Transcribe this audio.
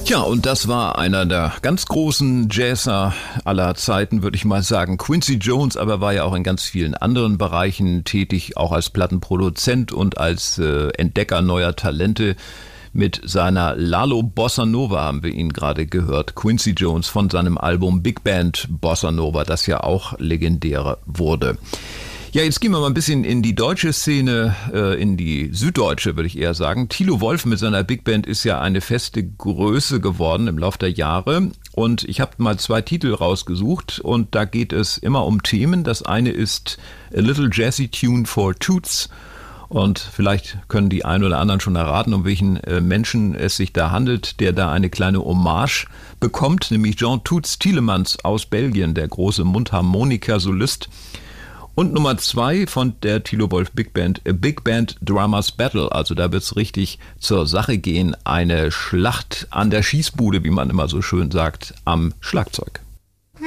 Ja, und das war einer der ganz großen Jazzer aller Zeiten, würde ich mal sagen. Quincy Jones, aber war ja auch in ganz vielen anderen Bereichen tätig, auch als Plattenproduzent und als Entdecker neuer Talente. Mit seiner Lalo Bossa Nova haben wir ihn gerade gehört. Quincy Jones von seinem Album Big Band Bossa Nova, das ja auch legendär wurde. Ja, jetzt gehen wir mal ein bisschen in die deutsche Szene, in die süddeutsche, würde ich eher sagen. Thilo Wolff mit seiner Big Band ist ja eine feste Größe geworden im Laufe der Jahre. Und ich habe mal 2 Titel rausgesucht und da geht es immer um Themen. Das eine ist A Little Jazzy Tune for Toots. Und vielleicht können die einen oder anderen schon erraten, um welchen Menschen es sich da handelt, der da eine kleine Hommage bekommt, nämlich Jean Toots Tielemans aus Belgien, der große Mundharmonika-Solist. Und Nummer 2 von der Thilo Wolff Big Band, A Big Band Drummers Battle. Also da wird's richtig zur Sache gehen. Eine Schlacht an der Schießbude, wie man immer so schön sagt, am Schlagzeug.